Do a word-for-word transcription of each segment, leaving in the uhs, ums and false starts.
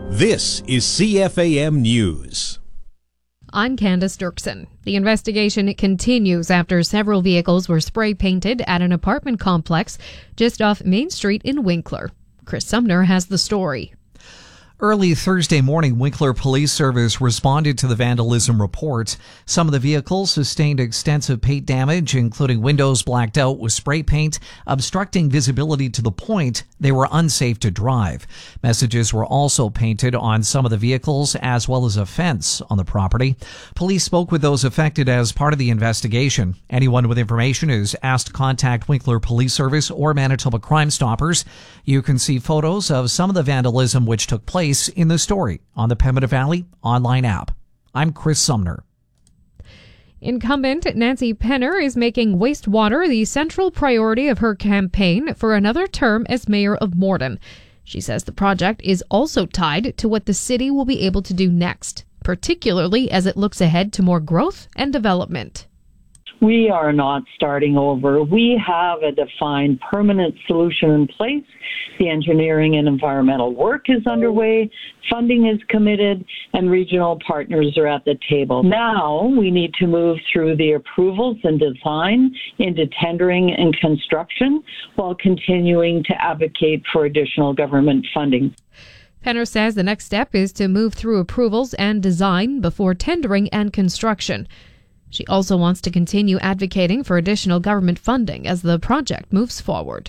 This is C F A M News. I'm Candace Dirksen. The investigation continues after several vehicles were spray painted at an apartment complex just off Main Street in Winkler. Chris Sumner has the story. Early Thursday morning, Winkler Police Service responded to the vandalism report. Some of the vehicles sustained extensive paint damage, including windows blacked out with spray paint, obstructing visibility to the point they were unsafe to drive. Messages were also painted on some of the vehicles, as well as a fence on the property. Police spoke with those affected as part of the investigation. Anyone with information is asked to contact Winkler Police Service or Manitoba Crime Stoppers. You can see photos of some of the vandalism which took place in the story on the Pembina Valley online app. I'm Chris Sumner. Incumbent Nancy Penner is making wastewater the central priority of her campaign for another term as mayor of Morden. She says the project is also tied to what the city will be able to do next, particularly as it looks ahead to more growth and development. We are not starting over. We have a defined permanent solution in place. The engineering and environmental work is underway, funding is committed, and regional partners are at the table. Now we need to move through the approvals and design into tendering and construction while continuing to advocate for additional government funding. Penner says the next step is to move through approvals and design before tendering and construction. She also wants to continue advocating for additional government funding as the project moves forward.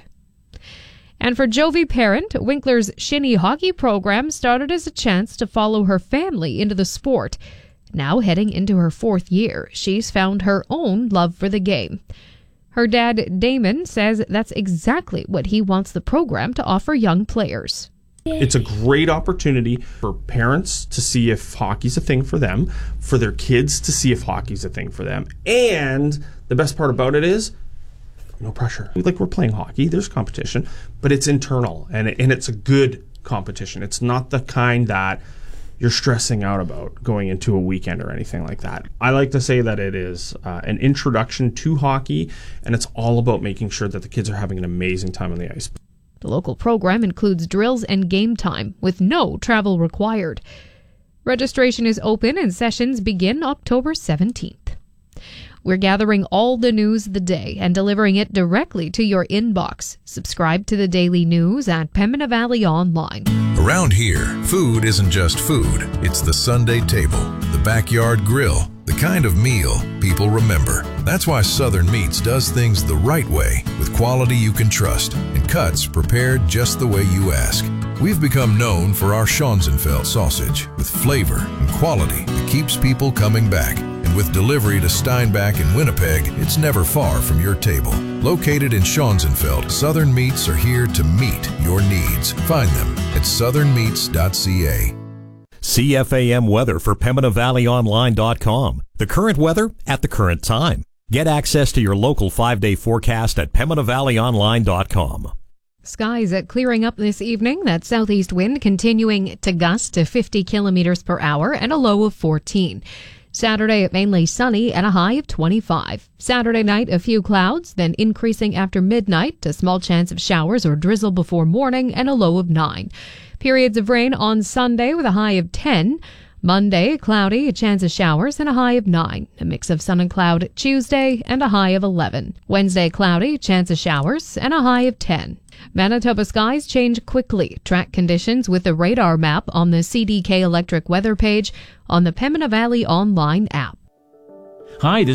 And for Jovi Parent, Winkler's shinny hockey program started as a chance to follow her family into the sport. Now heading into her fourth year, she's found her own love for the game. Her dad, Damon, says that's exactly what he wants the program to offer young players. It's a great opportunity for parents to see if hockey's a thing for them, for their kids to see if hockey's a thing for them. And the best part about it is no pressure. Like, we're playing hockey, there's competition, but it's internal and, it, and it's a good competition. It's not the kind that you're stressing out about going into a weekend or anything like that. I like to say that it is uh, an introduction to hockey, and it's all about making sure that the kids are having an amazing time on the ice. The local program includes drills and game time with no travel required. Registration is open and sessions begin October seventeenth. We're gathering all the news of the day and delivering it directly to your inbox. Subscribe to the daily news at Pembina Valley Online. Around here, food isn't just food. It's the Sunday table, the backyard grill, the kind of meal people remember. That's why Southern Meats does things the right way, with quality you can trust and cuts prepared just the way you ask. We've become known for our Schonzenfeld sausage, with flavor and quality that keeps people coming back. And with delivery to Steinbach and Winnipeg, it's never far from your table. Located in Schonzenfeld, Southern Meats are here to meet your needs. Find them at southern meats dot c a. C F A M weather for Pembina Valley Online dot com. The current weather at the current time. Get access to your local five-day forecast at Pembina Valley Online dot com. Skies are clearing up this evening. That southeast wind continuing to gust to fifty kilometers per hour and a low of fourteen. Saturday, mainly sunny and a high of twenty-five. Saturday night, a few clouds, then increasing after midnight, a small chance of showers or drizzle before morning and a low of nine. Periods of rain on Sunday with a high of ten. Monday, cloudy, a chance of showers and a high of nine. A mix of sun and cloud Tuesday and a high of eleven. Wednesday, cloudy, chance of showers and a high of ten. Manitoba skies change quickly. Track conditions with the radar map on the C D K Electric weather page on the Pembina Valley Online app. Hi, this